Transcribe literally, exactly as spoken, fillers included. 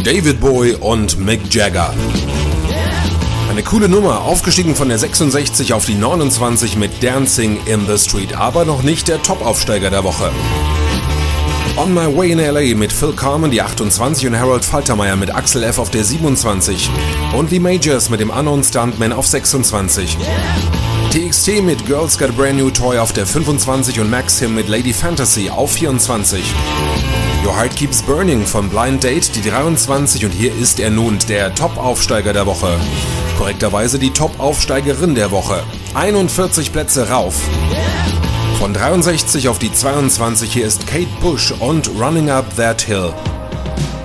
David Bowie und Mick Jagger. Eine coole Nummer, aufgestiegen von der sechsundsechzig auf die neunundzwanzig mit Dancing in the Street, aber noch nicht der Top-Aufsteiger der Woche. On My Way in L A mit Phil Carmen, die achtundzwanzig, und Harold Faltermeyer mit Axel F. auf der siebenundzwanzig. Und Lee Majors mit dem Unknown Stuntman auf sechsundzwanzig. T X T mit Girls Got a Brand New Toy auf der fünfundzwanzig und Maxim mit Lady Fantasy auf vierundzwanzig. Your Heart Keeps Burning von Blind Date, die dreiundzwanzig, und hier ist er nun, der Top-Aufsteiger der Woche. Korrekterweise die Top-Aufsteigerin der Woche. einundvierzig Plätze rauf. Von dreiundsechzig auf die zweiundzwanzig, hier ist Kate Bush und Running Up That Hill.